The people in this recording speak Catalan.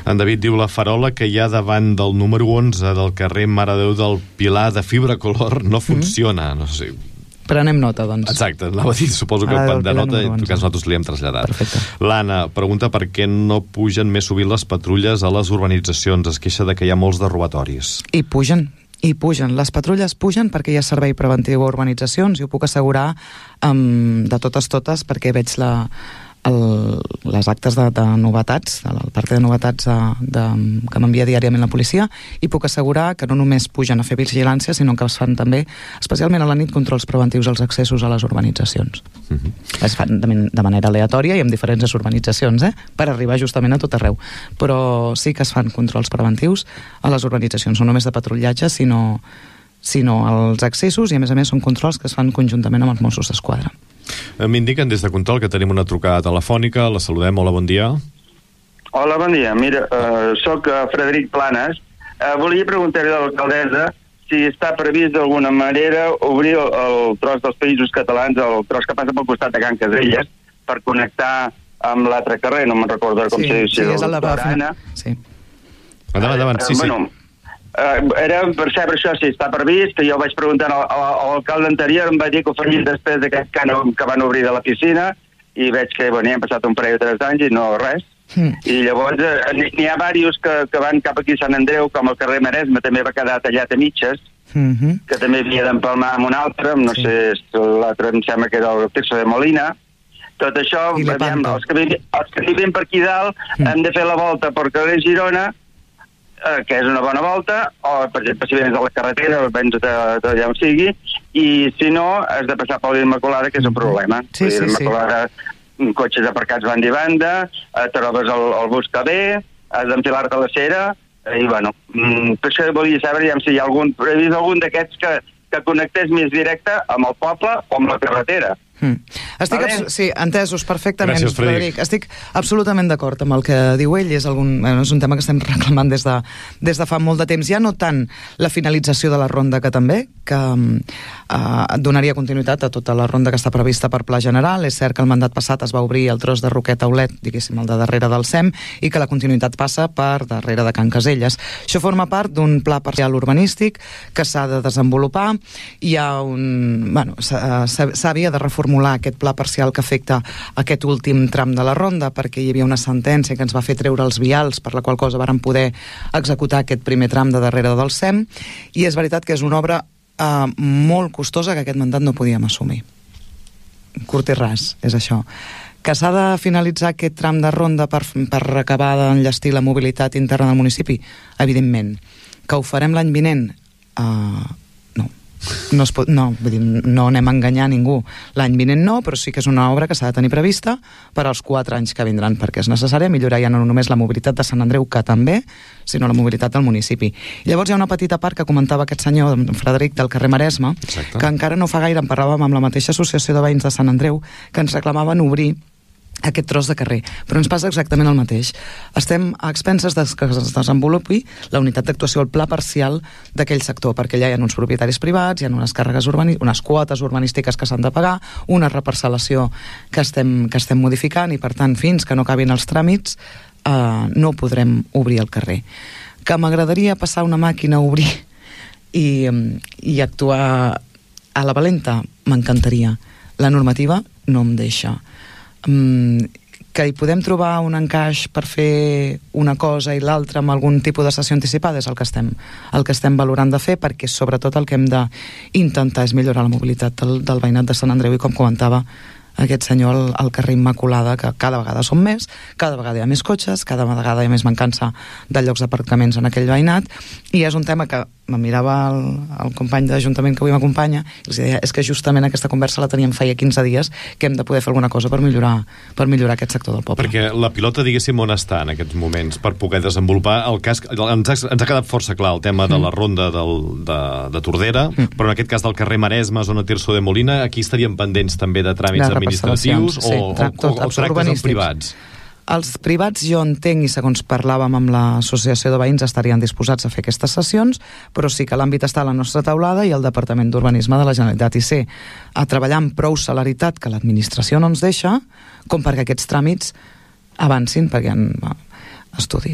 En David diu: la farola que hi ha davant del número 11 del carrer Mare de Déu del Pilar de fibra color no funciona. No sé. Prenem nota, doncs. Exacte, anava a dir, suposo que de nota, en tot cas nosaltres li hem traslladat. Perfecte. L'Anna pregunta per què no pugen més sovint les patrulles a les urbanitzacions. Es queixa de que hi ha molts de robatoris. I pugen. Les patrulles pugen perquè hi ha servei preventiu a urbanitzacions, i ho puc assegurar de totes, perquè veig les actes de novetats, el partit de novetats que m'envia diàriament la policia, i puc assegurar que no només pugen a fer vigilància, sinó que es fan també, especialment a la nit, controls preventius als accessos a les urbanitzacions. Es fan de manera aleatòria i amb diferents urbanitzacions, per arribar justament a tot arreu. Però sí que es fan controls preventius a les urbanitzacions, no només de patrullatge, sinó als accessos, i a més són controls que es fan conjuntament amb els Mossos d'Esquadra. M'indiquen des de Control que tenim una trucada telefònica. La saludem. Hola, bon dia. Hola, bon dia. Mira, soc Frederic Planes. Volia preguntar-li a l'alcaldessa si està previst d'alguna manera obrir el tros dels Països Catalans, el tros que passa pel costat de Can Caselles, per connectar amb l'altre carrer, no me'n recordo com se diu. Sí, és el de Barana. Sí. Endavant, sí. Era per saber això, si està previst, que jo vaig preguntar a l'alcalde anterior, em va dir que ho farien després d'aquest cànon que van obrir de la piscina, i veig que hi han passat un parell de 3 anys i no res. I llavors n'hi ha diversos que van cap aquí a Sant Andreu, com el carrer Maresme, també va quedar tallat a mitges, que també havia d'empalmar amb un altre, no sé, l'altre em sembla que era el Tirso de Molina. Tot això, els que vivim per aquí dalt, hem de fer la volta per carrer Girona, que és una bona volta, o per exemple si vens de la carretera o vens d'allà on sigui, i si no has de passar per l'Immaculada, que és un problema. L'Immaculada, cotxes aparcats banda i banda, trobes el bus que ve, has d'enfilar-te a la cera, i bueno, per això volia saber si hi ha previst algun d'aquests que connectés més directe amb el poble o amb la carretera. Sí, entesos perfectament. Gràcies, Frederic. Estic absolutament d'acord amb el que diu ell. És un tema que estem reclamant des de fa molt de temps. Ja no tant la finalització de la ronda, que també, que donaria continuïtat a tota la ronda que està prevista per Pla General. És cert que el mandat passat es va obrir el tros de Roquet a Aulet, diguéssim, el de darrere del SEM, i que la continuïtat passa per darrere de Can Caselles. Això forma part d'un pla parcial urbanístic que s'ha de desenvolupar. Hi ha s'havia de reformular aquest pla parcial que afecta aquest últim tram de la ronda, perquè hi havia una sentència que ens va fer treure els vials, per la qual cosa vàrem poder executar aquest primer tram de darrere del SEM, i és veritat que és una obra molt costosa que aquest mandat no podíem assumir. Curt i ras, és això. Que s'ha de finalitzar aquest tram de ronda per acabar d'enllestir la mobilitat interna del municipi? Evidentment. Que ho farem l'any vinent? No anem a enganyar ningú. L'any vinent no, però sí que és una obra que s'ha de tenir prevista per als 4 anys que vindran, perquè és necessari millorar ja no només la mobilitat de Sant Andreu, que també, sinó la mobilitat del municipi. Llavors hi ha una petita part que comentava aquest senyor, Frederic, del carrer Maresme, que encara no fa gaire en parlàvem amb la mateixa associació de veïns de Sant Andreu, que ens reclamaven obrir aquest tros de carrer, però ens passa exactament el mateix. Estem a expenses que es desenvolupi la unitat d'actuació, el pla parcial d'aquell sector, perquè allà hi ha uns propietaris privats, hi ha unes càrregues unes quotes urbanístiques que s'han de pagar, una reparcel·lació que estem modificant, i per tant, fins que no acabin els tràmits, no podrem obrir el carrer. Que m'agradaria passar una màquina a obrir i actuar a la valenta, m'encantaria. La normativa no em deixa. Que hi podem trobar un encaix per fer una cosa i l'altra amb algun tipus de sessió anticipada és el que estem valorant de fer, perquè sobretot el que hem d'intentar és millorar la mobilitat del veïnat de Sant Andreu, i com comentava aquest senyor, al carrer Immaculada, que cada vegada són més, cada vegada hi ha més cotxes, cada vegada hi ha més mancança de llocs d'aparcaments en aquell veïnat, i és un tema que me mirava el company d'Ajuntament que avui m'acompanya i els deia, és que justament aquesta conversa la teníem feia 15 dies, que hem de poder fer alguna cosa per millorar aquest sector del poble. Perquè la pilota, diguéssim, on està en aquests moments per poder desenvolupar el cas. Ens ha quedat força clar el tema de la ronda de Tordera, però en aquest cas del carrer Maresme, zona Tirso de Molina, aquí estaríem pendents també de tràmits administratius o tractes amb privats? Els privats, jo entenc, i segons parlàvem amb l'associació de veïns, estarien disposats a fer aquestes sessions, però sí que l'àmbit està a la nostra taulada i el Departament d'Urbanisme de la Generalitat, i sé a treballar amb prou celeritat que l'administració no ens deixa, com perquè aquests tràmits avancin, perquè hi ha estudis.